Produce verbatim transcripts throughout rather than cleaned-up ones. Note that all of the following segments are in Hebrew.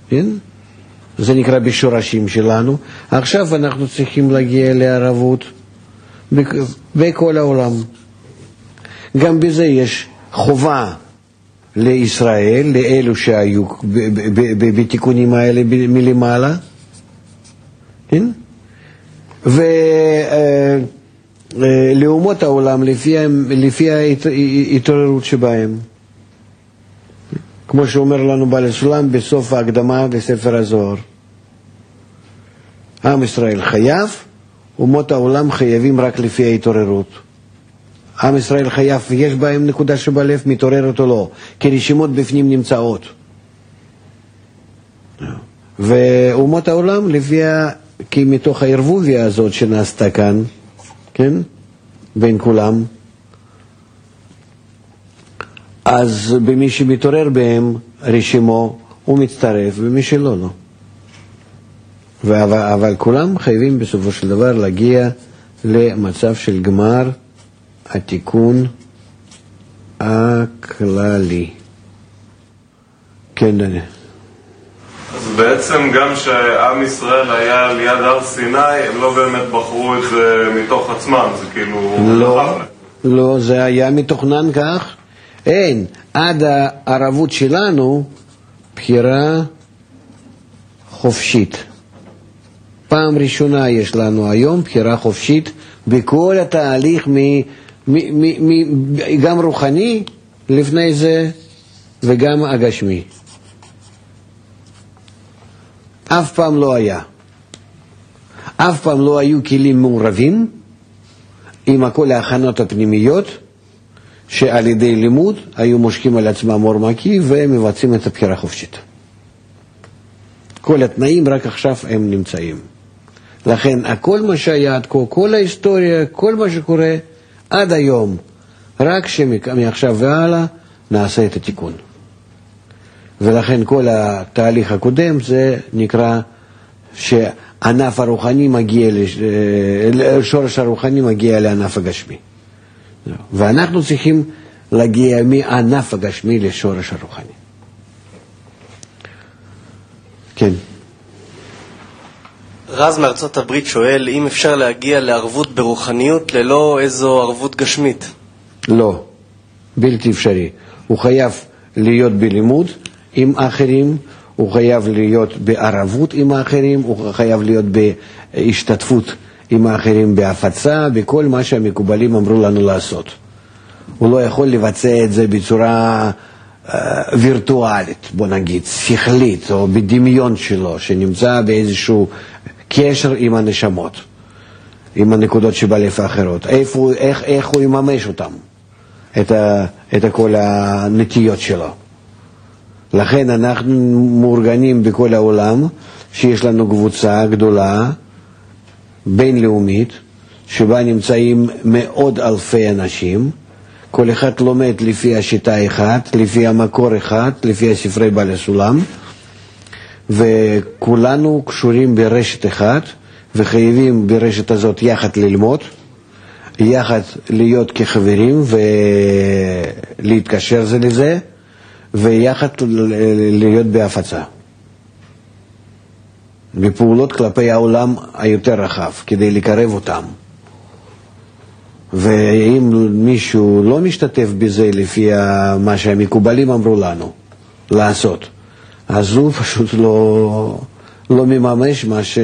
כן? זה נקרא בשורשים שלנו. עכשיו אנחנו צריכים להגיע לערבות בכל העולם. גם בזה יש חובה לישראל, לאלו שהיו בתיקונים האלה מלמעלה, כן? ולאומות העולם לפי ההתעוררות שבהם. כמו שאומר לנו בעל הסולם בסוף ההקדמה לספר הזוהר. עם ישראל חייב, אומות העולם חייבים רק לפי ההתעוררות. עם ישראל חייב, יש בהם נקודה שבלב, מתעוררת או לא, כי רשימות בפנים נמצאות. ואומות העולם, לפי, כי מתוך הערבוביה הזאת שנעשתה כאן, כן, בין כולם, אז במי שמתעורר בהם רשימו, הוא מצטרף, ומי שלא, לא. אבל, אבל כולם חייבים בסופו של דבר להגיע למצב של גמר התיקון הכללי. כן, דני. אז בעצם גם שעם ישראל היה ליד הר סיני, הם לא באמת בחרו את זה מתוך עצמם, זה כאילו... לא, לא, זה היה מתוכנן כך. אין, עד הערבות שלנו, בחירה חופשית. פעם ראשונה יש לנו היום בחירה חופשית בכל התהליך, מ, מ, מ, מ, גם רוחני לפני זה וגם הגשמי. אף פעם לא היה. אף פעם לא היו כלים מעורבים עם כל ההכנות הפנימיות, שעל ידי לימוד היו מושכים על עצמם אור מקי ומבצעים את הבחירה החופשית. כל התנאים רק עכשיו הם נמצאים. לכן הכל מה שהיה עד כה, כל ההיסטוריה, כל מה שקורה עד היום, רק שמעכשיו והלאה נעשה את התיקון. ולכן כל התהליך הקודם זה נקרא שענף הרוחני מגיע, שורש הרוחני מגיע לענף הגשמי. ואנחנו צריכים להגיע מענף הגשמי לשורש הרוחני. כן. רז מארצות הברית שואל אם אפשר להגיע לערבות ברוחניות ללא איזו ערבות גשמית. לא, בלתי אפשרי. הוא חייב להיות בלימוד עם האחרים, הוא חייב להיות בערבות עם האחרים, הוא חייב להיות בהשתתפות עם האחרים בהפצה, בכל מה שהמקובלים אמרו לנו לעשות. הוא לא יכול לבצע את זה בצורה uh, וירטואלית, בוא נגיד, שכלית, או בדמיון שלו, שנמצא באיזשהו קשר עם הנשמות, עם הנקודות שבלב האחרות. איפה, איך, איך הוא יממש אותם, את, ה, את כל הנטיות שלו. לכן אנחנו מאורגנים בכל העולם, שיש לנו קבוצה גדולה, בינלאומית, שבה נמצאים מאות אלפי אנשים, כל אחד לומד לפי השיטה אחת, לפי המקור אחד, לפי הספרי בעל הסולם, וכולנו קשורים ברשת אחת, וחייבים ברשת הזאת יחד ללמוד, יחד להיות כחברים ולהתקשר זה לזה, ויחד להיות בהפצה. בפעולות כלפי העולם היותר רחב, כדי לקרב אותם. ואם מישהו לא משתתף בזה לפי מה שהמקובלים אמרו לנו לעשות, אז הוא פשוט לא, לא מממש מה, ש...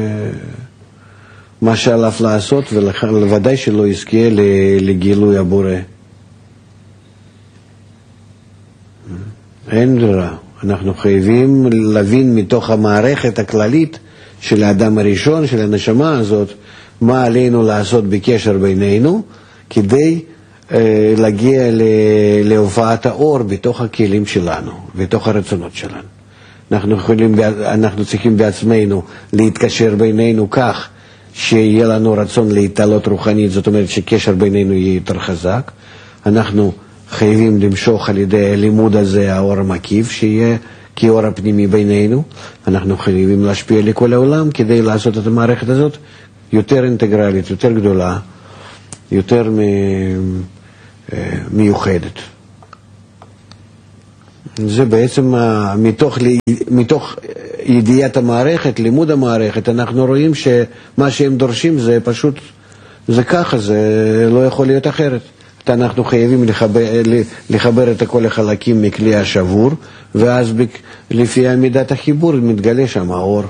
מה שעליו לעשות, ולוודאי שלא יזכה לגילוי הבורא. אין ברירה. אנחנו חייבים להבין מתוך המערכת הכללית של האדם הראשון, של הנשמה הזאת, מה עלינו לעשות בקשר בינינו, כדי אה, להגיע להופעת האור בתוך הכלים שלנו, בתוך הרצונות שלנו. אנחנו, יכולים, אנחנו צריכים בעצמנו להתקשר בינינו כך, שיהיה לנו רצון להתעלות רוחנית, זאת אומרת שקשר בינינו יהיה יותר חזק. אנחנו חייבים למשוך על ידי הלימוד הזה האור המקיף, שיהיה כאור הפנימי בינינו. אנחנו חייבים להשפיע לכל העולם כדי לעשות את המערכת הזאת יותר אינטגרלית, יותר גדולה, יותר מיוחדת. זה בעצם מתוך, מתוך ידיעת המערכת, לימוד המערכת, אנחנו רואים שמה שהם דורשים זה פשוט, זה ככה, זה לא יכול להיות אחרת. אנחנו חייבים לחבר, לחבר את כל החלקים מכלי השבור, ואז לפי מידת החיבור מתגלה שם האור.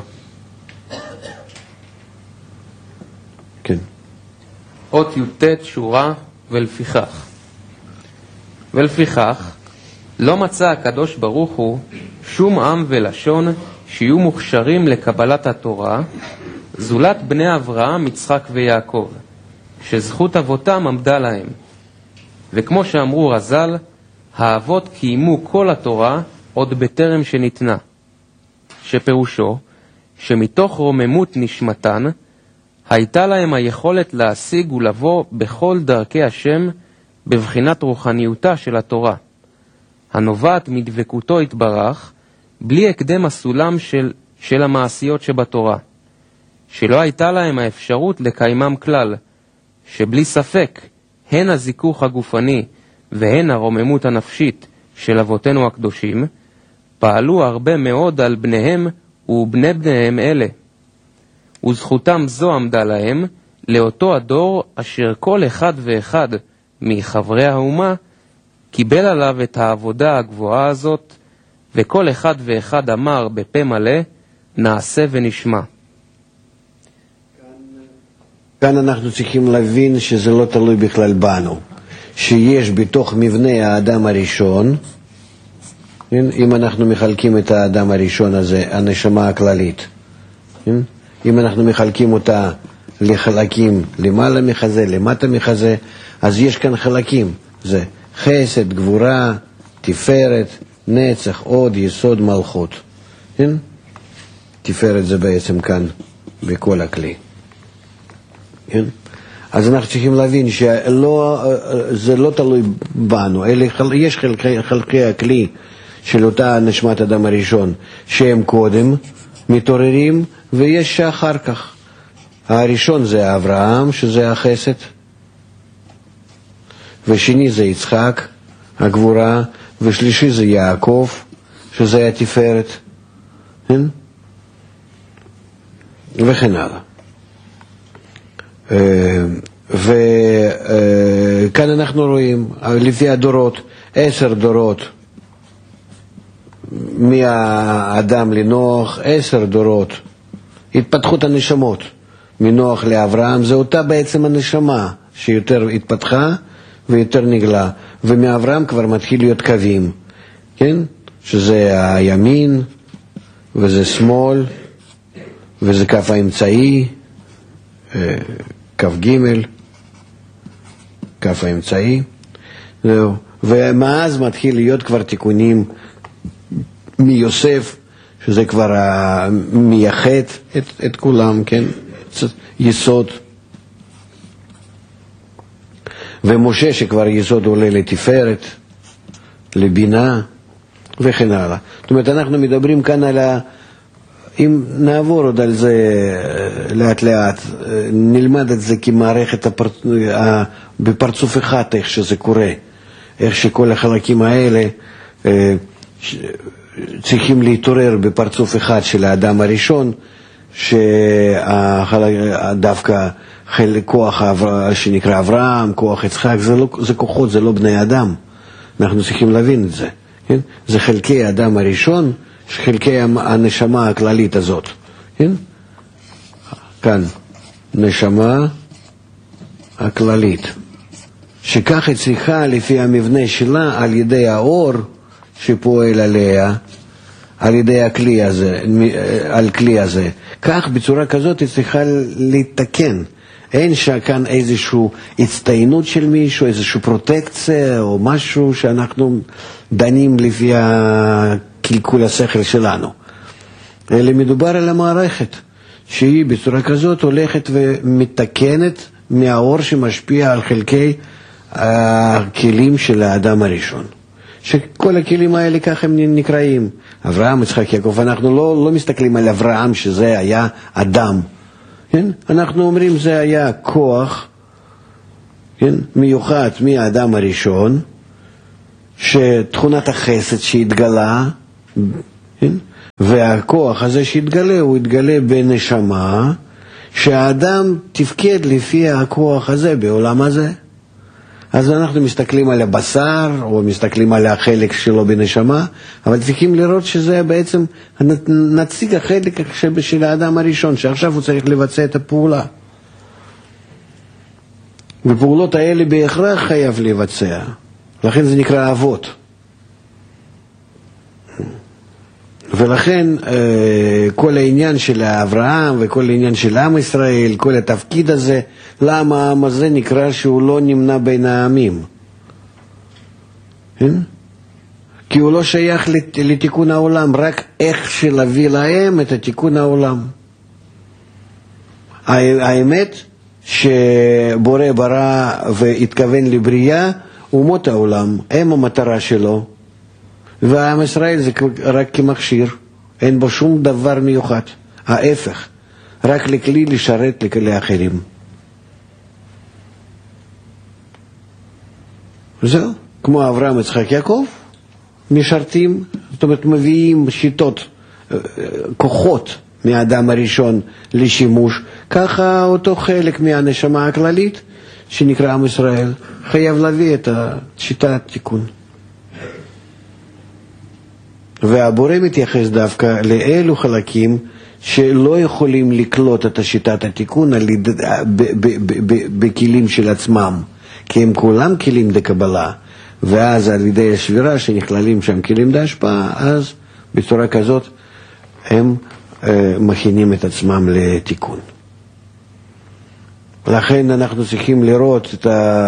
כן. אות י"ט שורה ולפיכך. ולפיכך, לא מצא הקדוש ברוך הוא שום עם ולשון שיהיו מוכשרים לקבלת התורה, זולת בני אברהם, יצחק ויעקב, שזכות אבותם עמדה להם. וכמו שאמרו רז"ל, האבות קיימו כל התורה עוד בטרם שניתנה, שפירושו שמתוך רוממות נשמתן הייתה להם היכולת להשיג ולבוא בכל דרכי השם בבחינת רוחניותה של התורה, הנובעת מדבקותו התברך, בלי הקדם הסולם של, של המעשיות שבתורה, שלא הייתה להם האפשרות לקיימם כלל, שבלי ספק הן הזיכוך הגופני והן הרוממות הנפשית של אבותינו הקדושים, פעלו הרבה מאוד על בניהם ובני בניהם אלה. וזכותם זו עמדה להם לאותו הדור אשר כל אחד ואחד מחברי האומה קיבל עליו את העבודה הגבוהה הזאת, וכל אחד ואחד אמר בפה מלא, נעשה ונשמע. כאן אנחנו צריכים להבין שזה לא תלוי בכלל בנו, שיש בתוך מבנה האדם הראשון, אם אנחנו מחלקים את האדם הראשון הזה, הנשמה הכללית, אם אנחנו מחלקים אותה לחלקים למעלה מחזה, למטה מחזה, אז יש כאן חלקים, זה חסד, גבורה, תפארת, נצח, עוד, יסוד, מלכות. תפארת זה בעצם כאן בכל הכלי. אז אנחנו צריכים להבין שזה לא תלוי בנו, אלא יש חלקי, חלקי הכלי של אותה נשמת אדם הראשון שהם קודם מתעוררים, ויש שאחר כך. הראשון זה אברהם, שזה החסד, ושני זה יצחק, הגבורה, ושלישי זה יעקב, שזה התפארת, וכן הלאה. וכאן אנחנו רואים, לפי הדורות, עשר דורות מהאדם לנוח, עשר דורות, התפתחות הנשמות, מנוח לאברהם, זה אותה בעצם הנשמה שיותר התפתחה ויותר נגלה, ומאברהם כבר מתחיל להיות קווים, כן? שזה הימין וזה שמאל וזה כף האמצעי, כף ג', כף האמצעי, זהו. ומאז מתחיל להיות כבר תיקונים מיוסף, שזה כבר מייחד את, את כולם, כן? יסוד. ומשה שכבר יסוד עולה לתפארת, לבינה, וכן הלאה. זאת אומרת, אנחנו מדברים כאן על ה... אם נעבור עוד על זה לאט לאט, נלמד את זה כמערכת הפר... בפרצוף אחד, איך שזה קורה, איך שכל החלקים האלה צריכים להתעורר בפרצוף אחד של האדם הראשון, שדווקא כוח שנקרא אברהם, כוח יצחק, זה, לא, זה כוחות, זה לא בני אדם. אנחנו צריכים להבין את זה. כן? זה חלקי האדם הראשון, חלקי הנשמה הכללית הזאת. כן? כאן, נשמה הכללית. שכך היא צריכה לפי המבנה שלה על ידי האור שפועל עליה, על ידי הכלי הזה, על כלי הזה. כך בצורה כזאת היא צריכה להתקן. אין שכאן איזושהי הצטיינות של מישהו, איזושהי פרוטקציה או משהו שאנחנו דנים לפי קלקול השכל שלנו. אלא מדובר על המערכת, שהיא בצורה כזאת הולכת ומתקנת מהאור שמשפיע על חלקי הכלים של האדם הראשון. שכל הכלים האלה כך הם נקראים. אברהם, יצחק, יעקב, אנחנו לא, לא מסתכלים על אברהם שזה היה אדם. כן? אנחנו אומרים זה היה כוח, כן? מיוחד מהאדם הראשון, שתכונת החסד שהתגלה, והכוח הזה שהתגלה, הוא התגלה בנשמה, שהאדם תפקד לפי הכוח הזה בעולם הזה. אז אנחנו מסתכלים על הבשר, או מסתכלים על החלק שלו בנשמה, אבל צריכים לראות שזה בעצם נציג החלק של האדם הראשון, שעכשיו הוא צריך לבצע את הפעולה. ופעולות האלה בהכרח חייב לבצע. לכן זה נקרא אבות. ולכן כל העניין של אברהם וכל העניין של עם ישראל, כל התפקיד הזה, למה העם הזה נקרא שהוא לא נמנה בין העמים? כי הוא לא שייך לתיקון העולם, רק איך שלהביא להם את התיקון העולם. האמת שבורא ברא והתכוון לבריאה, אומות העולם, הם המטרה שלו. והעם ישראל זה רק כמכשיר, אין בו שום דבר מיוחד, ההפך, רק לכלי לשרת לאחרים. זהו, כמו אברהם, יצחק, יעקב, משרתים, זאת אומרת מביאים שיטות, כוחות מהאדם הראשון לשימוש, ככה אותו חלק מהנשמה הכללית שנקרא עם ישראל, חייב להביא את שיטת התיקון. והבורא מתייחס דווקא לאלו חלקים שלא יכולים לקלוט את שיטת התיקון בכלים של עצמם, כי הם כולם כלים דקבלה, ואז על ידי השבירה שנכללים שם כלים דהשפעה, אז בצורה כזאת הם מכינים את עצמם לתיקון. לכן אנחנו צריכים לראות את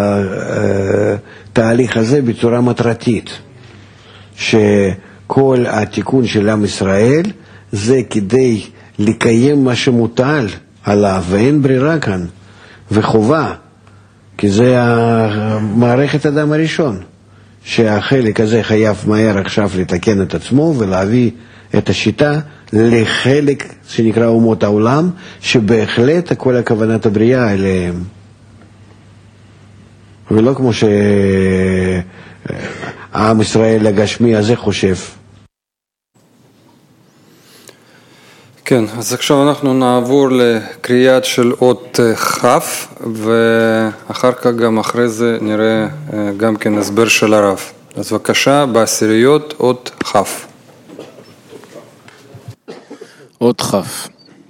התהליך הזה בצורה מטרתית, ש כל התיקון של עם ישראל זה כדי לקיים מה שמוטל עליו, ואין ברירה כאן, וחובה, כי זה מערכת אדם הראשון, שהחלק הזה חייב מהר עכשיו לתקן את עצמו ולהביא את השיטה לחלק שנקרא אומות העולם, שבהחלט כל הכוונת הבריאה אליהם. ולא כמו ש... העם ישראל הגשמי הזה חושב. כן, אז עכשיו אנחנו נעבור לקריאת של אות חף, ואחר כך גם אחרי זה נראה גם כן הסבר של הרב. אז בבקשה, בעשיריות אות חף. אות חף.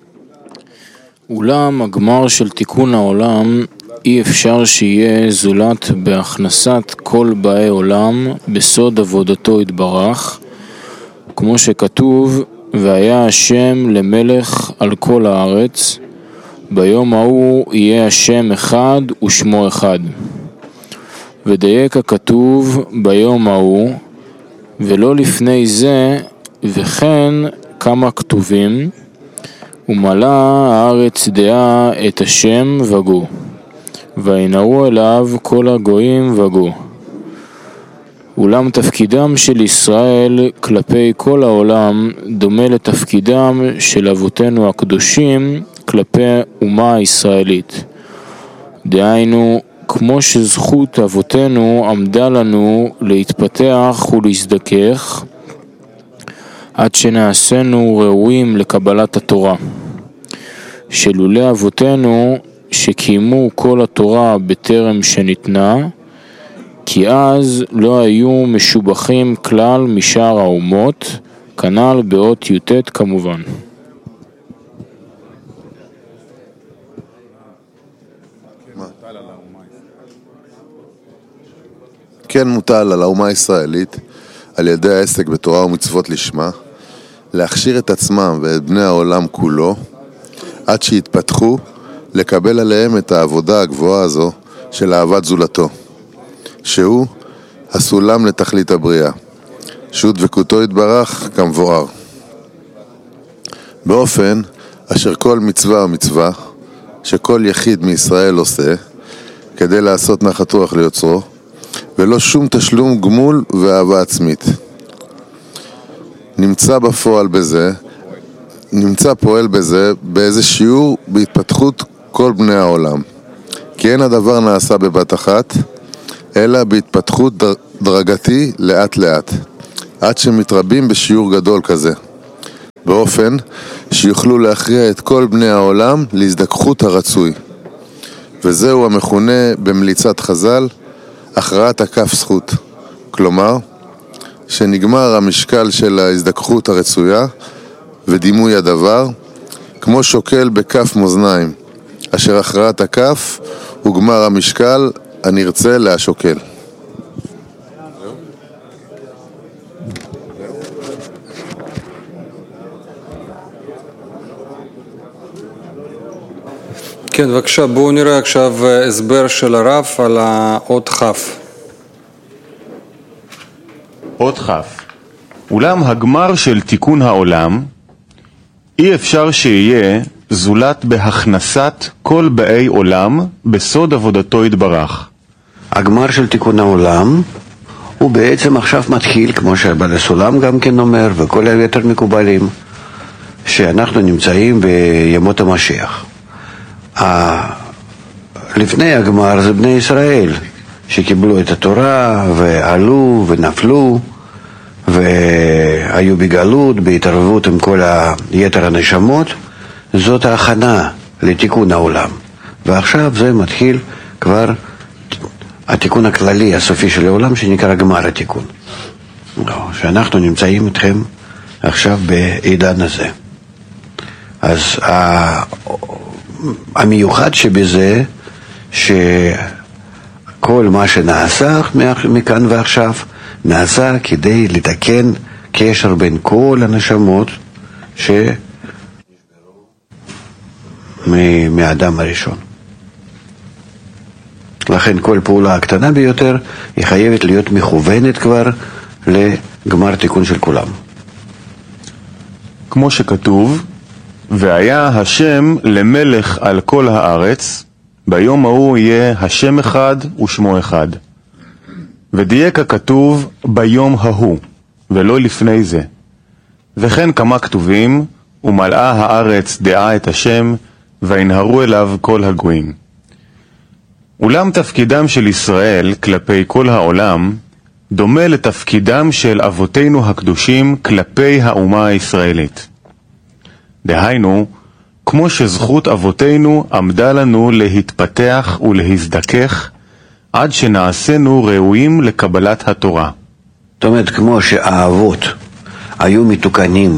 אולם הגמר של תיקון העולם אי אפשר שיהיה זולת בהכנסת כל באי עולם בסוד עבודתו יתברך, כמו שכתוב, והיה השם למלך על כל הארץ, ביום ההוא יהיה השם אחד ושמו אחד. ודייק הכתוב ביום ההוא, ולא לפני זה, וכן כמה כתובים, ומלא הארץ דעה את השם וגו. וינערו אליו כל הגויים וגו. אולם תפקידם של ישראל כלפי כל העולם דומה לתפקידם של אבותינו הקדושים כלפי אומה הישראלית. דהיינו, כמו שזכות אבותינו עמדה לנו להתפתח ולהזדכך, עד שנעשינו ראויים לקבלת התורה. שלולא אבותינו שקיימו כל התורה בטרם שניתנה, כי אז לא היו משובחים כלל משאר האומות, כנ"ל באות י"ט כמובן. כן מוטל על האומה הישראלית, על ידי העסק בתורה ומצוות לשמה, להכשיר את עצמם ואת בני העולם כולו, עד שיתפתחו לקבל עליהם את העבודה הגבוהה הזו של אהבת זולתו, שהוא הסולם לתכלית הבריאה, שו"ת וקותו יתברך כמבואר. באופן אשר כל מצווה ומצווה שכל יחיד מישראל עושה, כדי לעשות נחת רוח ליוצרו, ולא שום תשלום גמול ואהבה עצמית. נמצא בפועל בזה, נמצא פועל בזה באיזה שיעור בהתפתחות כל בני העולם. כי אין הדבר נעשה בבת אחת, אלא בהתפתחות דר... דרגתי לאט לאט, עד שמתרבים בשיעור גדול כזה, באופן שיוכלו להכריע את כל בני העולם להזדככות הרצוי. וזהו המכונה במליצת חז"ל הכרעת הכף זכות. כלומר, שנגמר המשקל של ההזדככות הרצויה ודימוי הדבר, כמו שוקל בכף מאזניים, אשר הכרעת הכף הוא גמר המשקל הנרצה להשוקל. כן, בבקשה, בואו נראה עכשיו הסבר של הרב על האות חף. אות חף. אולם הגמר של תיקון העולם אי אפשר שיהיה זולת בהכנסת כל באי עולם בסוד עבודתו יתברך. הגמר של תיקון העולם הוא בעצם עכשיו מתחיל, כמו שבעל הסולם גם כן אומר, וכל היתר מקובלים, שאנחנו נמצאים בימות המשיח. לפני הגמר זה בני ישראל שקיבלו את התורה ועלו ונפלו והיו בגלות, בהתערבות עם כל היתר הנשמות. זאת ההכנה לתיקון העולם, ועכשיו זה מתחיל כבר התיקון הכללי הסופי של העולם שנקרא גמר התיקון, שאנחנו נמצאים איתכם עכשיו בעידן הזה. אז המיוחד שבזה שכל מה שנעשה מכאן ועכשיו נעשה כדי לתקן קשר בין כל הנשמות שנשברו מהאדם הראשון. לכן כל פעולה הקטנה ביותר היא חייבת להיות מכוונת כבר לגמר תיקון של כולם. כמו שכתוב, והיה השם למלך על כל הארץ, ביום ההוא יהיה השם אחד ושמו אחד. ודייק הכתוב ביום ההוא, ולא לפני זה. וכן כמה כתובים, ומלאה הארץ דעה את השם, וינהרו אליו כל הגויים. אולם תפקידם של ישראל כלפי כל העולם, דומה לתפקידם של אבותינו הקדושים כלפי האומה הישראלית. דהיינו, כמו שזכות אבותינו עמדה לנו להתפתח ולהזדכך, עד שנעשינו ראויים לקבלת התורה. זאת אומרת, כמו שהאבות היו מתוקנים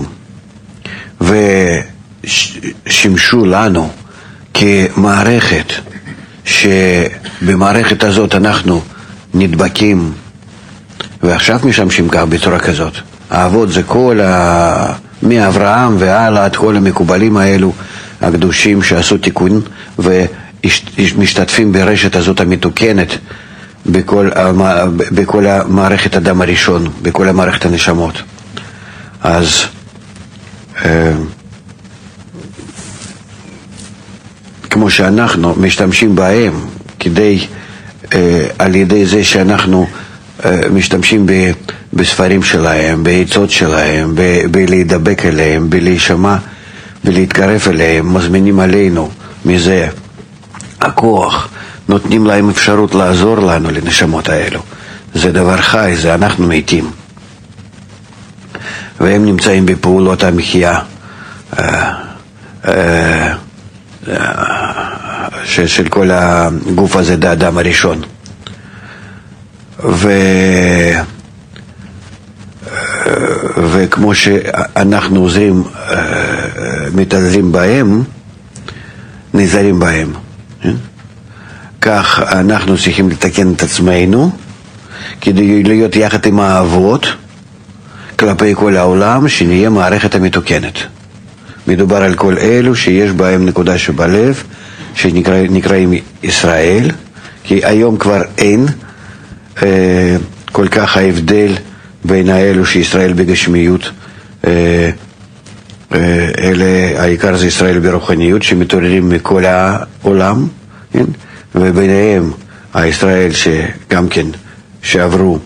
ושימשו לנו כמערכת, שבמערכת הזאת אנחנו נדבקים, ועכשיו משמשים כך בצורה כזאת. האבות זה כל ה... מאברהם והלאה, את כל המקובלים האלו הקדושים שעשו תיקון ומשתתפים ברשת הזאת המתוקנת בכל, בכל המערכת אדם הראשון, בכל המערכת הנשמות. אז אה, כמו שאנחנו משתמשים בהם כדי, אה, על ידי זה שאנחנו אה, משתמשים ב, בספרים שלהם, בעצות שלהם, ב, בלהידבק אליהם, בלהישמע ולהתקרב אליהם, מזמינים עלינו מזה הכוח, נותנים להם אפשרות לעזור לנו לנשמות האלו. זה דבר חי, זה אנחנו מתים. והם נמצאים בפעולות המחיה אה, אה, של, של כל הגוף הזה, זה האדם הראשון. ו... וכמו שאנחנו עוזרים, מתעזרים בהם, נזהרים בהם. כך אנחנו צריכים לתקן את עצמנו, כדי להיות יחד עם האבות, כלפי כל העולם, שנהיה מערכת המתוקנת. מדובר על כל אלו שיש בהם נקודה שבלב, שנקראים ישראל, כי היום כבר אין אה, כל כך ההבדל בין האלו שישראל בגשמיות, אה, אה, אלה העיקר זה ישראל ברוחניות שמתעוררים מכל העולם, כן? וביניהם הישראל שגם כן שעברו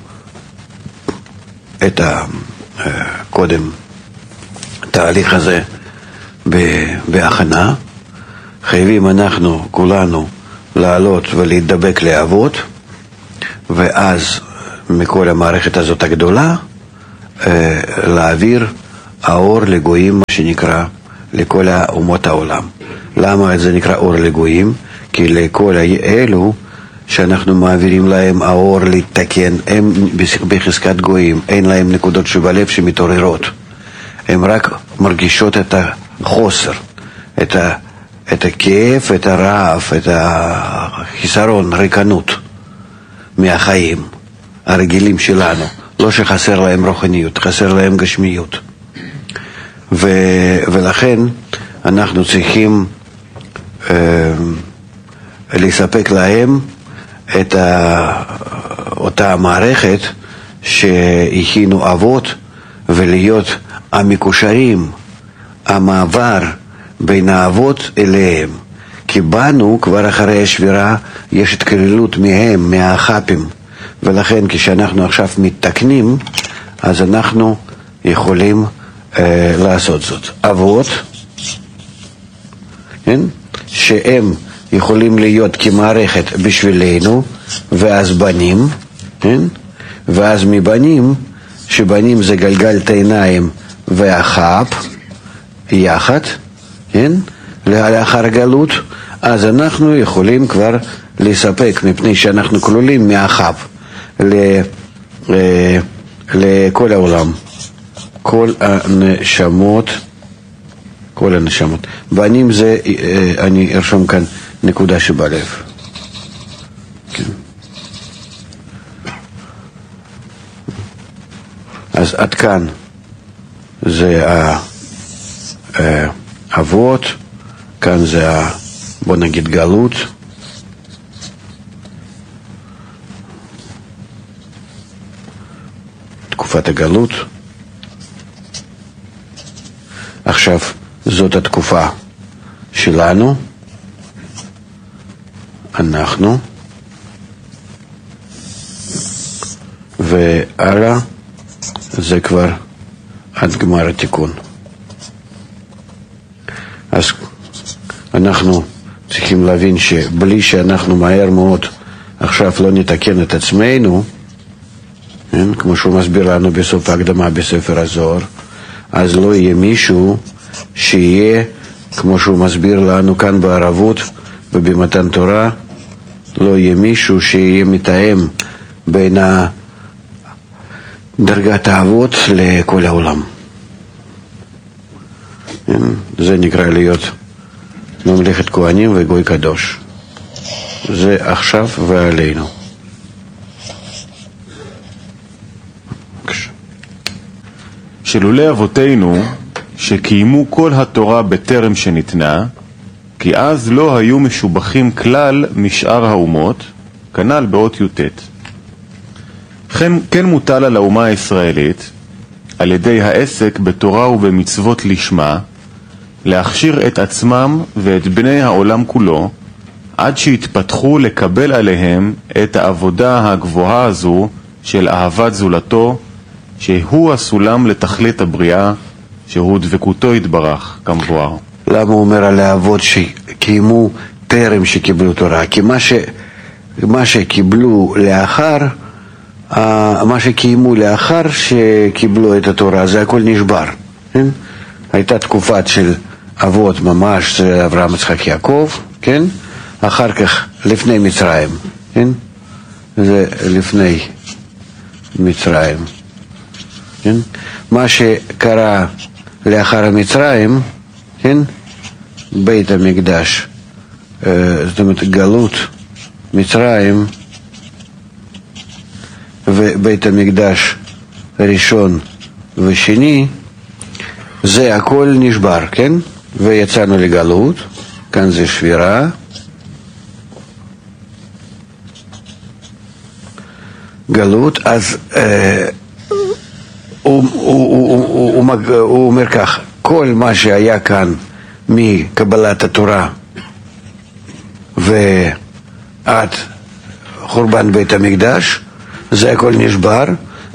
את ה, אה, קודם תהליך הזה בהכנה. חייבים אנחנו כולנו לעלות ולהתדבק לאבות, ואז מכל המערכת הזאת הגדולה, להעביר האור לגויים, מה שנקרא, לכל אומות העולם. למה זה נקרא אור לגויים? כי לכל אלו שאנחנו מעבירים להם האור להתתקן, הם בחזקת גויים, אין להם נקודות שבלב שמתעוררות. הם רק מרגישות את החוסר, את, ה, את הכאב, את הרעב, את החיסרון, ריקנות מהחיים הרגילים שלנו. לא שחסר להם רוחניות, חסר להם גשמיות. ו, ולכן אנחנו צריכים אה, לספק להם את ה, אותה מערכת שהכינו אבות, ולהיות המקושרים, המעבר בין האבות אליהם. כי בנו כבר אחרי השבירה יש התקללות מהם, מהחפים, ולכן כשאנחנו עכשיו מתקנים, אז אנחנו יכולים אה, לעשות זאת. אבות, כן? שהם יכולים להיות כמערכת בשבילנו, ואז בנים, כן? ואז מבנים, שבנים זה גלגל עיניים והחפ יחד, כן? לאחר גלות, אז אנחנו יכולים כבר לספק, מפני שאנחנו כלולים מהחפ לכל העולם, כל הנשמות, כל הנשמות. בנים זה, אני ארשום כאן נקודה שבלב. כן. אז עד כאן זה האבות, כאן זה, בוא נגיד, גלות. תקופת הגלות. עכשיו זאת התקופה שלנו, אנחנו, והלאה זה כבר עד גמר התיקון. אז אנחנו צריכים להבין שבלי שאנחנו מהר מאוד עכשיו לא נתקן את עצמנו, כן? כמו שהוא מסביר לנו בסוף ההקדמה בספר הזוהר, אז לא יהיה מישהו שיהיה, כמו שהוא מסביר לנו כאן בערבות ובמתן תורה, לא יהיה מישהו שיהיה מתאם בין דרגת האבות לכל העולם. כן? זה נקרא להיות ממלכת כהנים וגוי קדוש. זה עכשיו ועלינו. שלולא אבותינו שקיימו כל התורה בטרם שניתנה, כי אז לא היו משובחים כלל משאר האומות, כנ"ל באות י"ט. כן, כן מוטל על האומה הישראלית, על ידי העסק בתורה ובמצוות לשמה, להכשיר את עצמם ואת בני העולם כולו, עד שיתפתחו לקבל עליהם את העבודה הגבוהה הזו של אהבת זולתו, שהוא הסולם לתכלית הבריאה, שהוא דבקותו יתברך, כמבואר. למה הוא אומר על האבות שקיימו טרם שקיבלו תורה? כי מה, ש... מה שקיבלו לאחר, מה שקיימו לאחר שקיבלו את התורה, זה הכל נשבר. כן? הייתה תקופת של אבות ממש, זה אברהם יצחק יעקב, כן? אחר כך לפני מצרים, כן? זה לפני מצרים. כן? מה שקרה לאחר המצרים, כן? בית המקדש, זאת אומרת גלות מצרים ובית המקדש ראשון ושני, זה הכל נשבר, כן? ויצאנו לגלות, כאן זה שבירה, גלות, אז אה, הוא, הוא, הוא, הוא, הוא, הוא אומר כך, כל מה שהיה כאן מקבלת התורה ועד חורבן בית המקדש, זה הכל נשבר,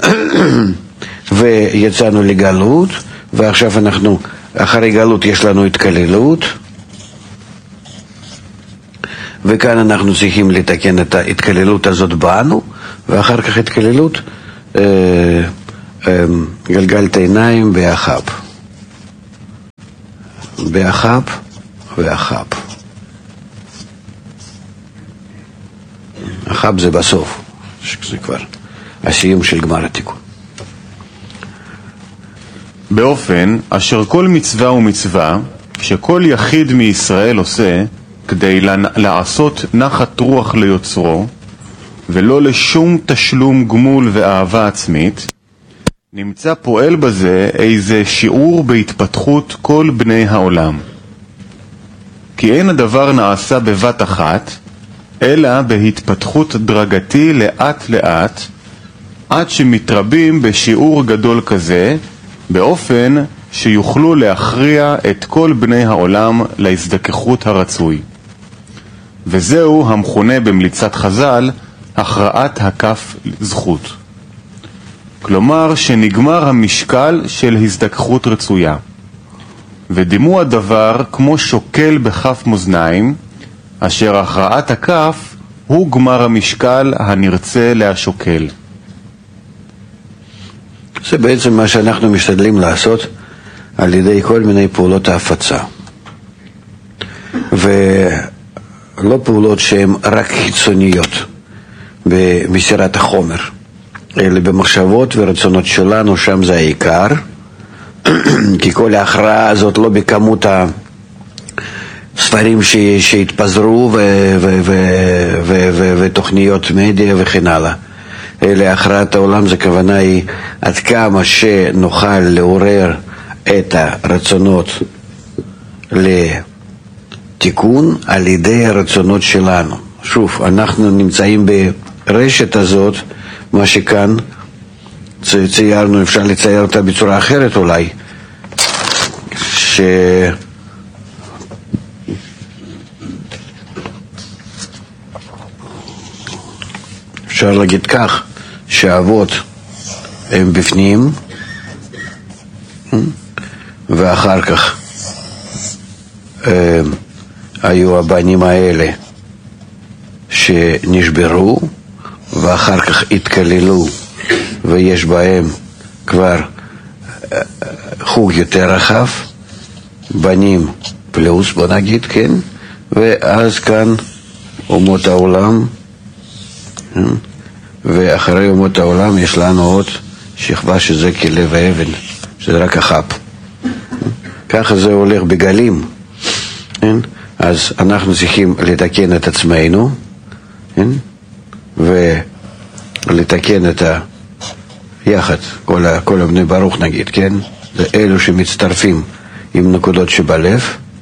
ויצאנו לגלות, ועכשיו אנחנו, אחרי גלות יש לנו התקללות, וכאן אנחנו צריכים לתקן את ההתקללות הזאת בנו, ואחר כך התקללות אה, אה, גלגל עיניים באחאב. באחאב ואחאב. אחאב זה בסוף, זה כבר הסיום של גמר התיקון. באופן אשר כל מצווה ומצווה שכל יחיד מישראל עושה כדי לעשות נחת רוח ליוצרו ולא לשום תשלום גמול ואהבה עצמית, נמצא פועל בזה איזה שיעור בהתפתחות כל בני העולם. כי אין הדבר נעשה בבת אחת, אלא בהתפתחות דרגתי לאט לאט, עד שמתרבים בשיעור גדול כזה, באופן שיוכלו להכריע את כל בני העולם להזדככות הרצוי. וזהו המכונה במליצת חז"ל הכרעת הכף זכות. כלומר שנגמר המשקל של הזדככות רצויה. ודימו הדבר כמו שוקל בכף מאזניים, אשר הכרעת הכף הוא גמר המשקל הנרצה להשוקל. זה בעצם מה שאנחנו משתדלים לעשות על ידי כל מיני פעולות ההפצה. ולא פעולות שהן רק חיצוניות במסירת החומר, אלא במחשבות ורצונות שלנו, שם זה העיקר. כי כל ההכרעה הזאת לא בכמות הספרים שהתפזרו ותוכניות מדיה וכן הלאה. אלא הכרעת העולם, זה כוונה היא עד כמה שנוכל לעורר את הרצונות לתיקון על ידי הרצונות שלנו. שוב, אנחנו נמצאים ברשת הזאת, מה שכאן ציירנו, אפשר לצייר אותה בצורה אחרת אולי, ש... אפשר להגיד כך, שהאבות הם בפנים, ואחר כך הם, היו הבנים האלה שנשברו, ואחר כך התקללו, ויש בהם כבר חוג יותר רחב, בנים פלוס, בוא נגיד, כן? ואז כאן אומות העולם, ואחרי אומות העולם יש לנו עוד שכבה שזה כלב האבן, שזה רק החאב. ככה זה הולך בגלים. אז אנחנו צריכים לתקן את עצמנו, ולתקן את ה... יחד, כל, ה... כל הבני ברוך נגיד, כן? זה אלו שמצטרפים עם נקודות שבלב,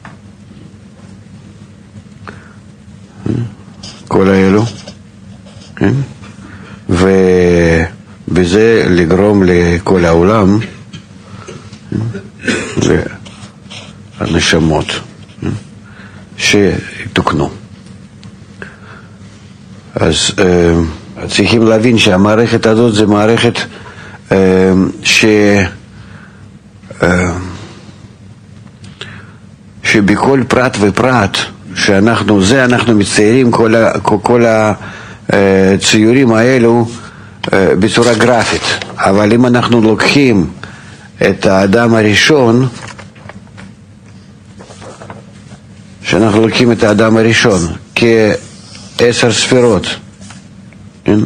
כל האלו, כן? ובזה לגרום לכל העולם, לנשמות שתוקנו. אז צריכים להבין שהמערכת הזאת זה מערכת ש... שבכל פרט ופרט שאנחנו, זה אנחנו מציירים כל, ה... כל הציורים האלו בצורה גרפית. אבל אם אנחנו לוקחים את האדם הראשון, שאנחנו לוקחים את האדם הראשון כעשר ספירות, כן?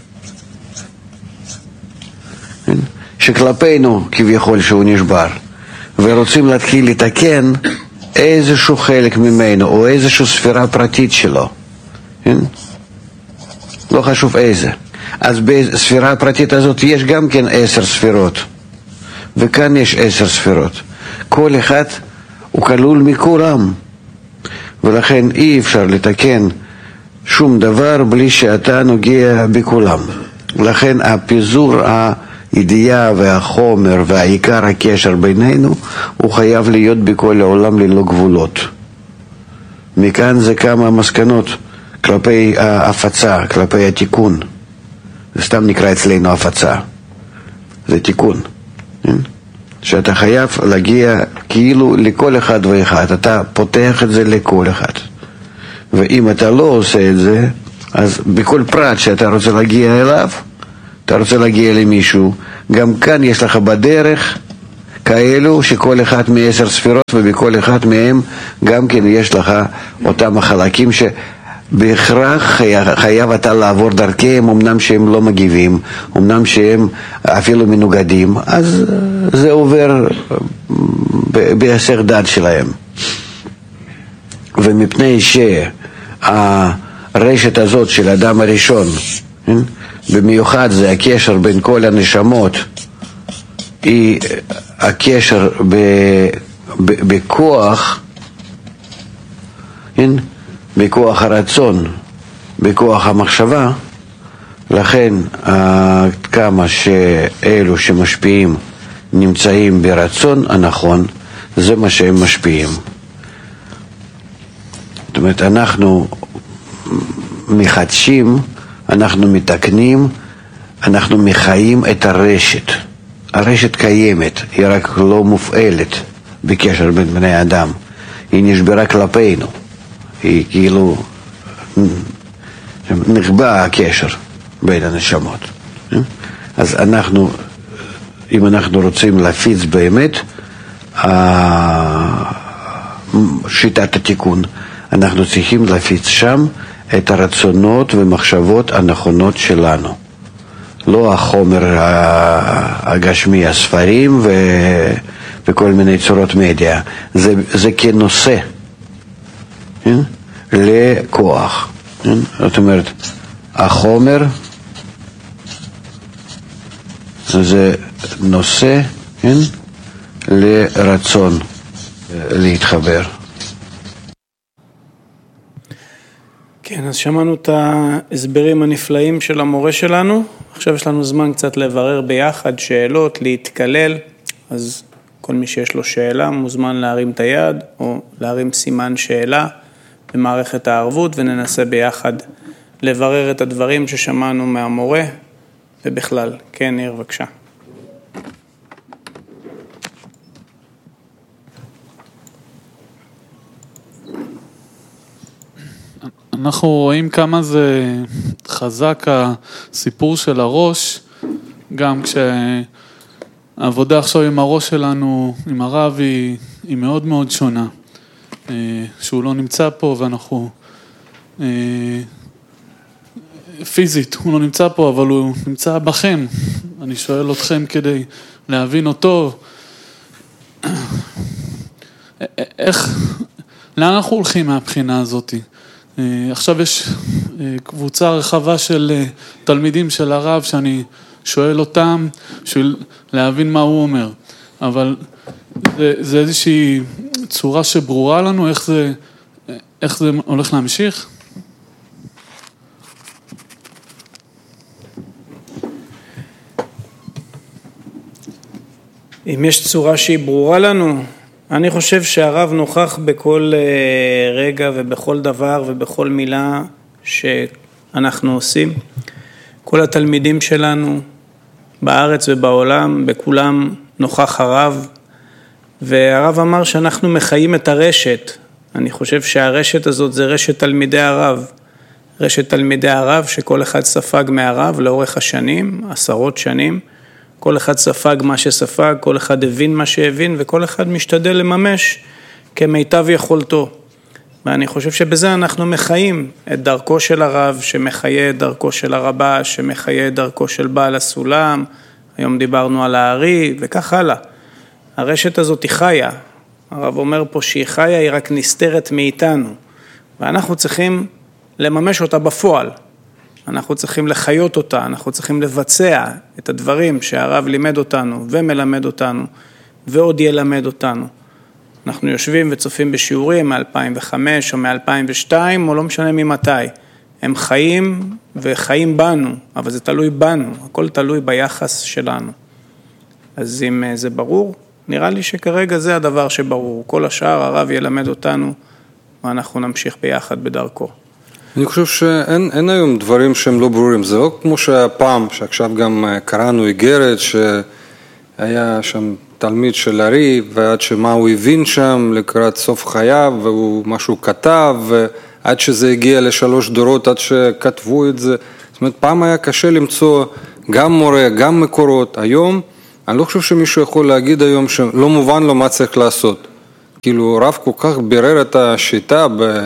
כן? שכלפינו כביכול שהוא נשבר, ורוצים להתחיל לתקן איזשהו חלק ממנו או איזושהי ספירה פרטית שלו, כן? לא חשוב איזה. אז בספירה הפרטית הזאת יש גם כן עשר ספירות, וכאן יש עשר ספירות. כל אחד הוא כלול מכולם, ולכן אי אפשר לתקן שום דבר בלי שאתה נוגע בכולם. לכן הפיזור הידיעה והחומר והעיקר הקשר בינינו הוא חייב להיות בכל העולם ללא גבולות. מכאן זה כמה מסקנות כלפי ההפצה, כלפי התיקון. זה סתם נקרא אצלנו הפצה, זה תיקון, כן? שאתה חייב להגיע כאילו לכל אחד ואחד, אתה פותח את זה לכל אחד, ואם אתה לא עושה את זה, אז בכל פרט שאתה רוצה להגיע אליו, אתה רוצה להגיע למישהו, גם כאן יש לך בדרך כאלו שכל אחד מעשר ספירות, ובכל אחד מהם גם כן יש לך אותם החלקים שבהכרח חייב אתה לעבור דרכיהם, אמנם שהם לא מגיבים, אמנם שהם אפילו מנוגדים, אז זה עובר בהיסח דעת שלהם. ומפני שהרשת הזאת של האדם הראשון, במיוחד זה הקשר בין כל הנשמות, היא הקשר ב, ב, בכוח, כן? בכוח הרצון, בכוח המחשבה, לכן כמה שאלו שמשפיעים נמצאים ברצון הנכון, זה מה שהם משפיעים. זאת אומרת, אנחנו מחדשים, אנחנו מתקנים, אנחנו מחיים את הרשת. הרשת קיימת, היא רק לא מופעלת בקשר בין בני אדם. היא נשברה כלפינו. היא כאילו נחבא הקשר בין הנשמות. אז אנחנו, אם אנחנו רוצים להפיץ באמת שיטת התיקון, אנחנו צריכים להפיץ שם את הרצונות ומחשבות הנכונות שלנו. לא החומר הגשמי, הספרים ו... וכל מיני צורות מדיה. זה, זה כנושא כן? לכוח. כן? זאת אומרת, החומר זה נושא כן? לרצון להתחבר. כן, אז שמענו את ההסברים הנפלאים של המורה שלנו. עכשיו יש לנו זמן קצת לברר ביחד שאלות, להתקלל. אז כל מי שיש לו שאלה מוזמן להרים את היד או להרים סימן שאלה במערכת הערבות, וננסה ביחד לברר את הדברים ששמענו מהמורה ובכלל. כן, ניר, בבקשה. אנחנו רואים כמה זה חזק הסיפור של הראש, גם כשהעבודה עכשיו עם הראש שלנו, עם הרב, היא, היא מאוד מאוד שונה. שהוא לא נמצא פה ואנחנו, פיזית הוא לא נמצא פה, אבל הוא נמצא בכם. אני שואל אתכם כדי להבין אותו. איך, לאן אנחנו הולכים מהבחינה הזאת? עכשיו יש קבוצה רחבה של תלמידים של הרב שאני שואל אותם בשביל להבין מה הוא אומר, אבל זה, זה איזושהי צורה שברורה לנו איך זה, איך זה הולך להמשיך? אם יש צורה שהיא ברורה לנו, אני חושב שהרב נוכח בכל רגע ובכל דבר ובכל מילה שאנחנו עושים. כל התלמידים שלנו בארץ ובעולם, בכולם נוכח הרב, והרב אמר שאנחנו מחיים את הרשת. אני חושב שהרשת הזאת זה רשת תלמידי הרב. רשת תלמידי הרב שכל אחד ספג מהרב לאורך השנים, עשרות שנים. כל אחד ספג מה שספג, כל אחד הבין מה שהבין, וכל אחד משתדל לממש כמיטב יכולתו. ואני חושב שבזה אנחנו מחיים את דרכו של הרב, שמחיה את דרכו של הרבה, שמחיה את דרכו של בעל הסולם. היום דיברנו על הארי, וכך הלאה. הרשת הזאת היא חיה. הרב אומר פה שהיא חיה, היא רק נסתרת מאיתנו. ואנחנו צריכים לממש אותה בפועל. אנחנו צריכים לחיות אותה, אנחנו צריכים לבצע את הדברים שהרב לימד אותנו ומלמד אותנו ועוד ילמד אותנו. אנחנו יושבים וצופים בשיעורים מ-אלפיים וחמש או מ-אלפיים ושתיים או לא משנה ממתי. הם חיים וחיים בנו, אבל זה תלוי בנו, הכל תלוי ביחס שלנו. אז אם זה ברור, נראה לי שכרגע זה הדבר שברור. כל השאר הרב ילמד אותנו ואנחנו נמשיך ביחד בדרכו. אני חושב שאין אין היום דברים שהם לא ברורים. זה לא כמו שהפעם, שעכשיו גם קראנו איגרת, שהיה שם תלמיד של ארי, ועד שמה הוא הבין שם לקראת סוף חייו, והוא משהו כתב, עד שזה הגיע לשלוש דורות, עד שכתבו את זה. זאת אומרת, פעם היה קשה למצוא גם מורה, גם מקורות. היום, אני לא חושב שמישהו יכול להגיד היום שלא מובן לו מה צריך לעשות. כאילו, רב כל כך בירר את השיטה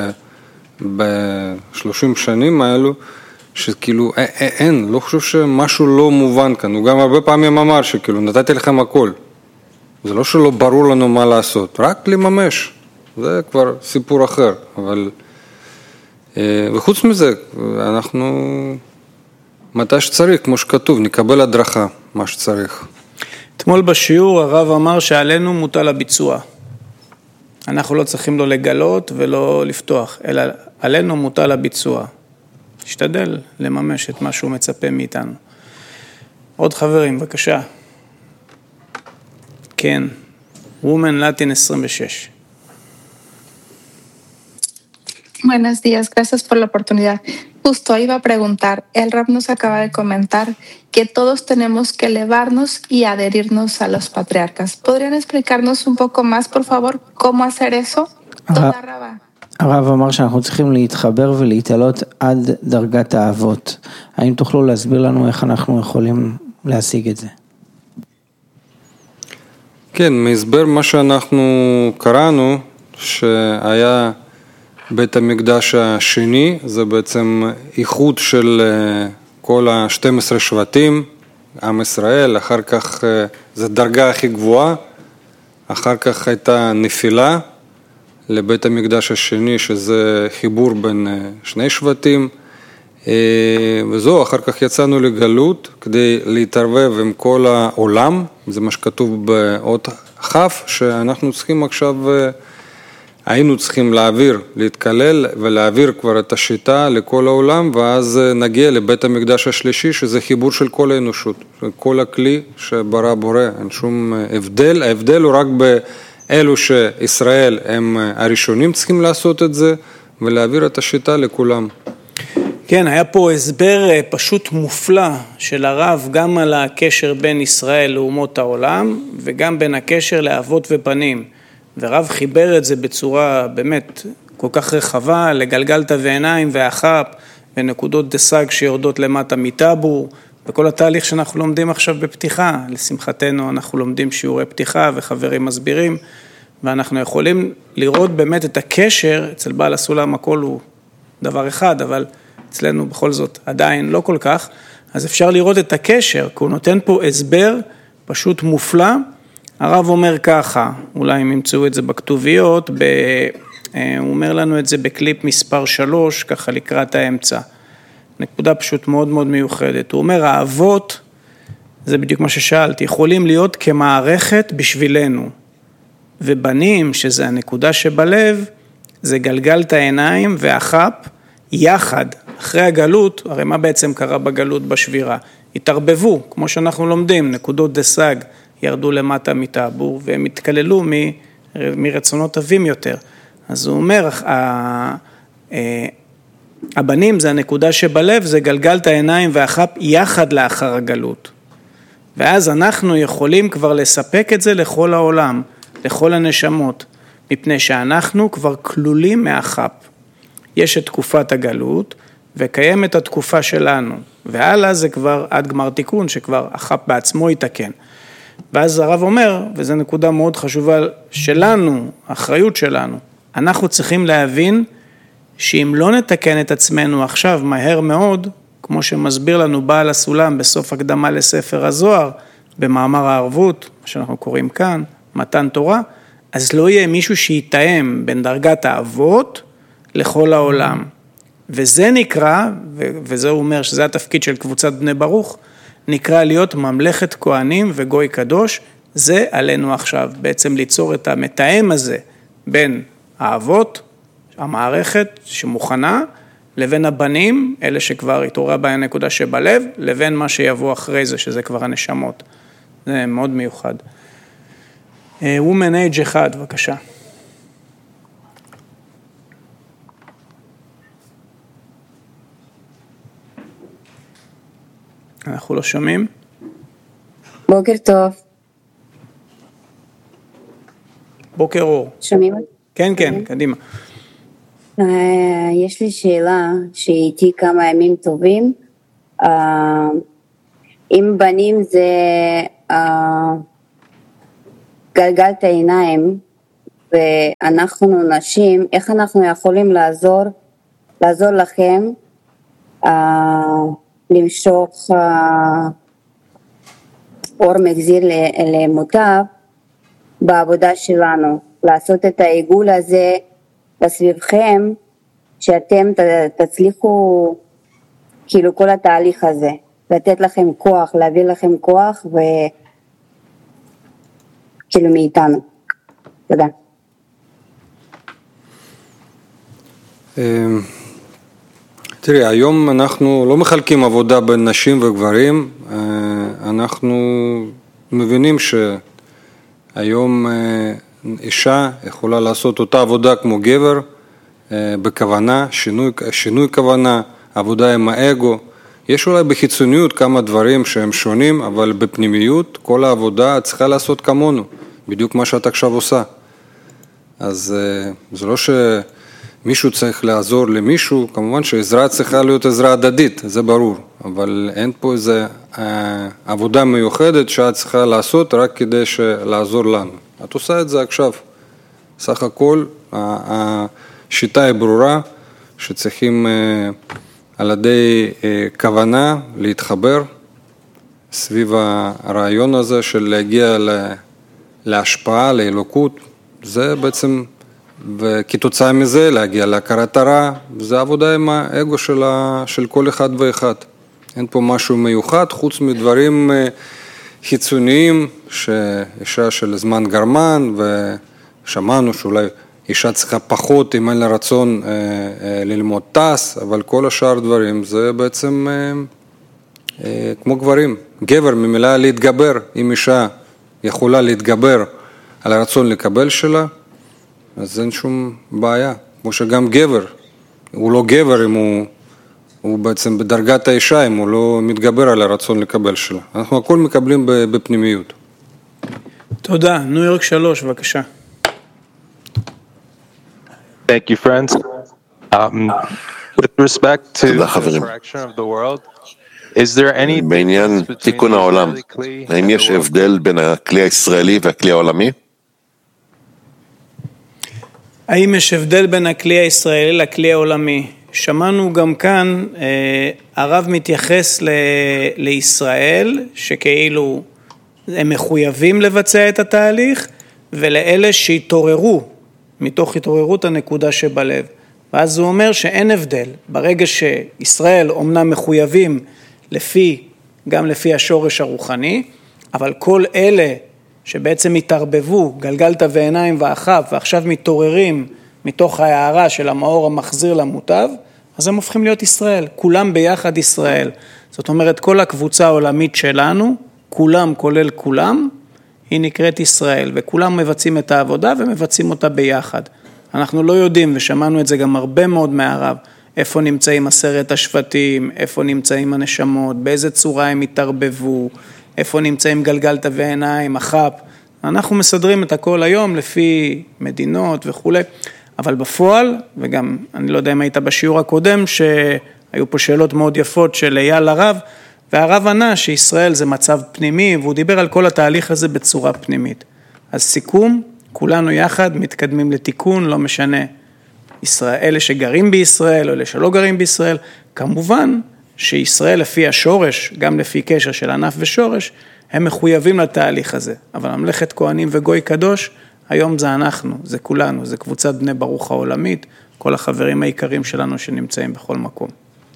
ב-שלושים שנים האלו, שכאילו, אין, לא חושב שמשהו לא מובן כאן. הוא גם הרבה פעמים אמר שכאילו, נתתי לכם הכל. זה לא שלא ברור לנו מה לעשות, רק לממש. זה כבר סיפור אחר, אבל... וחוץ מזה, אנחנו, מתי שצריך, כמו שכתוב, נקבל הדרכה, מה שצריך. אתמול בשיעור הרב אמר שעלינו מוטל הביצוע. אנחנו לא צריכים לא לגלות ולא לפתוח, אלא עלינו מוטל הביצוע. תשתדל לממש את מה שהוא מצפה מאיתנו. עוד חברים, בבקשה. כן, וומן לטין עשרים ושש. Buenos días, gracias por la oportunidad. Justo iba a preguntar, el Rab nos acaba de comentar que todos tenemos que elevarnos y adherirnos a los patriarcas. ¿Podrían explicarnos un poco más, por favor, cómo hacer eso? תודה רבה. הרב אמר שאנחנו צריכים להתחבר ולהתעלות עד דרגת האבות. האם תוכלו להסביר לנו איך אנחנו יכולים להשיג את זה? כן, מהסבר מה שאנחנו קראנו, שהיה בית המקדש השני, זה בעצם איחוד של כל ה-שנים עשר שבטים, עם ישראל, אחר כך זה דרגה הכי גבוהה, אחר כך הייתה נפילה לבית המקדש השני, שזה חיבור בין שני שבטים, וזהו, אחר כך יצאנו לגלות כדי להתערבב עם כל העולם, זה מה שכתוב באות חף, שאנחנו צריכים עכשיו, היינו צריכים להעביר, להתקלל ולהעביר כבר את השיטה לכל העולם, ואז נגיע לבית המקדש השלישי, שזה חיבור של כל האנושות, כל הכלי שברא בורא, אין שום הבדל, ההבדל הוא רק באלו שישראל הם הראשונים צריכים לעשות את זה, ולהעביר את השיטה לכולם. כן, היה פה הסבר פשוט מופלא של הרב, גם על הקשר בין ישראל לאומות העולם, וגם בין הקשר לאבות ובנים. ורב חיבר את זה בצורה באמת כל כך רחבה, לגלגלת ועיניים והחפ, ונקודות דסג שיורדות למטה מטאבור, וכל התהליך שאנחנו לומדים עכשיו בפתיחה. לשמחתנו אנחנו לומדים שיעורי פתיחה וחברים מסבירים, ואנחנו יכולים לראות באמת את הקשר, אצל בעל הסולם הכל הוא דבר אחד, אבל אצלנו בכל זאת עדיין לא כל כך, אז אפשר לראות את הקשר, כי הוא נותן פה הסבר פשוט מופלא. הרב אומר ככה, אולי אם ימצאו את זה בכתוביות, ב... הוא אומר לנו את זה בקליפ מספר שלוש, ככה לקראת האמצע. נקודה פשוט מאוד מאוד מיוחדת. הוא אומר, האבות, זה בדיוק מה ששאלתי, יכולים להיות כמערכת בשבילנו. ובנים, שזה הנקודה שבלב, זה גלגלת העיניים והחפ, יחד, אחרי הגלות, הרי מה בעצם קרה בגלות בשבירה? התערבבו, כמו שאנחנו לומדים, נקודות דסג ירדו למטה מטאבור, והם התקללו מ, מרצונות טובים יותר. אז הוא אומר, הבנים זה הנקודה שבלב, זה גלגלת העיניים והחפ יחד לאחר הגלות. ואז אנחנו יכולים כבר לספק את זה לכל העולם, לכל הנשמות, מפני שאנחנו כבר כלולים מהחפ. יש את תקופת הגלות, וקיימת התקופה שלנו, והלאה זה כבר עד גמר תיקון, שכבר החפ בעצמו יתקן. ואז הרב אומר, וזו נקודה מאוד חשובה שלנו, האחריות שלנו, אנחנו צריכים להבין שאם לא נתקן את עצמנו עכשיו מהר מאוד, כמו שמסביר לנו בעל הסולם בסוף הקדמה לספר הזוהר, במאמר הערבות, מה שאנחנו קוראים כאן, מתן תורה, אז לא יהיה מישהו שיתאם בין דרגת האבות לכל העולם. וזה נקרא, וזה אומר שזה התפקיד של קבוצת בני ברוך, נקרא להיות ממלכת כהנים וגוי קדוש, זה עלינו עכשיו, בעצם ליצור את המתאם הזה בין האבות, המערכת שמוכנה, לבין הבנים, אלה שכבר התעוררה בהם נקודה שבלב, לבין מה שיבוא אחרי זה, שזה כבר הנשמות. זה מאוד מיוחד. וומן אייג' אחד, בבקשה. אנחנו לא שומעים. בוקר טוב. בוקר אור. שומעים? כן, כן, קדימה. יש לי שאלה שהייתי כמה ימים טובים. אם בנים זה גלגלת העיניים ואנחנו נשים, איך אנחנו יכולים לעזור, לעזור לכם למשוך אור מחזיר למוטב בעבודה שלנו, לעשות את העיגול הזה בסביבכם, שאתם תצליחו כאילו כל התהליך הזה, לתת לכם כוח, להביא לכם כוח וכאילו מאיתנו. תודה. תראי, היום אנחנו לא מחלקים עבודה בין נשים וגברים, אנחנו מבינים שהיום אישה יכולה לעשות אותה עבודה כמו גבר, בכוונה, שינוי, שינוי כוונה, עבודה עם האגו. יש אולי בחיצוניות כמה דברים שהם שונים, אבל בפנימיות כל העבודה צריכה לעשות כמונו, בדיוק מה שאת עכשיו עושה. אז זה לא שמישהו צריך לעזור למישהו, כמובן שעזרה צריכה להיות עזרה הדדית, זה ברור, אבל אין פה איזה עבודה מיוחדת שאת צריכה לעשות רק כדי לעזור לנו. את עושה את זה עכשיו. סך הכל, השיטה היא ברורה, שצריכים על ידי כוונה להתחבר סביב הרעיון הזה של להגיע להשפעה, לאלוקות. זה בעצם, וכתוצאה מזה להגיע להכרת הרע, זה עבודה עם האגו של, של כל אחד ואחד. אין פה משהו מיוחד, חוץ מדברים חיצוניים, שאישה של זמן גרמן, ושמענו שאולי אישה צריכה פחות, אם אין לה רצון אה, אה, ללמוד טס, אבל כל השאר דברים זה בעצם אה, אה, כמו גברים. גבר ממילה להתגבר, אם אישה יכולה להתגבר על הרצון לקבל שלה, אז אין שום בעיה. כמו שגם גבר, הוא לא גבר אם הוא, הוא בעצם בדרגת האישה, אם הוא לא מתגבר על הרצון לקבל שלה. אנחנו הכל מקבלים בפנימיות. תודה. ניו יורק שלוש, בבקשה. Thank you, friends. Um, with respect to the correction of the world, is there any בעניין תיקון העולם, האם יש הבדל בין הכלי הישראלי והכלי העולמי? האם יש הבדל בין הכלי הישראלי לכלי העולמי? שמענו גם כאן, הרב מתייחס ל- לישראל, שכאילו הם מחויבים לבצע את התהליך, ולאלה שהתעוררו, מתוך התעוררות הנקודה שבלב. ואז הוא אומר שאין הבדל. ברגע שישראל אומנם מחויבים לפי, גם לפי השורש הרוחני, אבל כל אלה שבעצם התערבבו, גלגלת ועיניים ואחב, ועכשיו מתעוררים מתוך ההערה של המאור המחזיר למוטב, אז הם הופכים להיות ישראל. כולם ביחד ישראל. זאת אומרת, כל הקבוצה העולמית שלנו, כולם כולל כולם, היא נקראת ישראל, וכולם מבצעים את העבודה ומבצעים אותה ביחד. אנחנו לא יודעים, ושמענו את זה גם הרבה מאוד מהרב, איפה נמצאים עשרת השבטים, איפה נמצאים הנשמות, באיזה צורה הם התערבבו, איפה נמצאים גלגלת ועיניים, החפ. אנחנו מסדרים את הכל היום לפי מדינות וכו'. אבל בפועל, וגם אני לא יודע אם היית בשיעור הקודם, שהיו פה שאלות מאוד יפות של אייל לרב, והרב ענה שישראל זה מצב פנימי, והוא דיבר על כל התהליך הזה בצורה פנימית. אז סיכום, כולנו יחד מתקדמים לתיקון, לא משנה, ישראל, אלה שגרים בישראל או אלה שלא גרים בישראל, כמובן שישראל לפי השורש, גם לפי קשר של ענף ושורש, הם מחויבים לתהליך הזה. אבל ממלכת כהנים וגוי קדוש, היום זה אנחנו, זה כולנו, זה קבוצת בני ברוך העולמית, כל החברים העיקרים שלנו שנמצאים בכל מקום.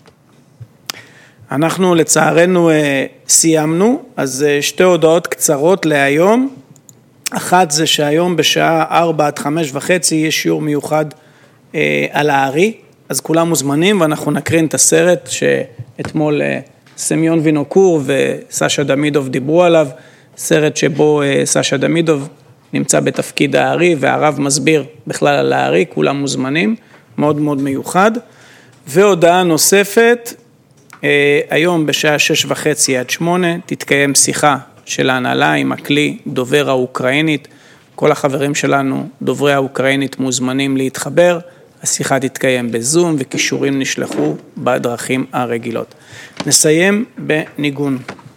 אנחנו לצערנו סיימנו, אז שתי הודעות קצרות להיום. אחת זה שהיום בשעה ארבע עד חמש וחצי יש שיעור מיוחד על הארי, אז כולם מוזמנים ואנחנו נקרין את הסרט שאתמול סמיון וינוקור וסשה דמידוב דיברו עליו, סרט שבו סשה דמידוב נמצא בתפקיד הארי והרב מסביר בכלל על הארי, כולם מוזמנים, מאוד מאוד מיוחד. והודעה נוספת, היום בשעה שש וחצי עד שמונה תתקיים שיחה של ההנהלה עם הכלי דובר האוקראינית, כל החברים שלנו דוברי האוקראינית מוזמנים להתחבר, השיחה תתקיים בזום וקישורים נשלחו בדרכים הרגילות. נסיים בניגון.